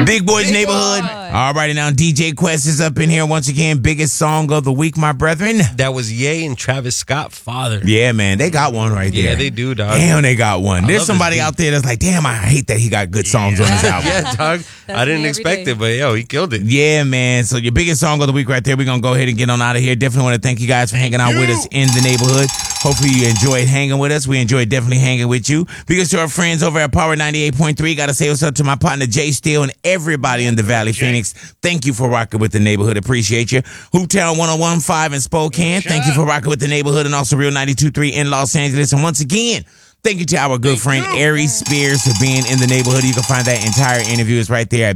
Big Boy's Neighborhood. All righty, now DJ Quest is up in here once again. Biggest song of the week, my brethren. That was Ye and Travis Scott, Father. Yeah, man, they got one right there. Yeah, they do, dog. Damn, they got one. There's love somebody this out there that's like, damn, I hate that he got good songs on his album. Yeah, dog. I didn't expect it, but yo, he killed it. Yeah, man. So your biggest song of the week right there. We're going to go ahead and get on out of here. Definitely want to thank you guys for hanging out with us in the neighborhood. Hopefully you enjoyed hanging with us. We enjoyed definitely hanging with you. Because to our friends over at Power 98.3, got to say what's up to my partner Jay Steele and everybody in the Valley, Phoenix. Thank you for rocking with the neighborhood. Appreciate you. Hooptown 101.5 in Spokane. Thank you for rocking with the neighborhood, and also Real 92.3 in Los Angeles. And once again, thank you to our good friend Aries Spears for being in the neighborhood. You can find that entire interview is right there at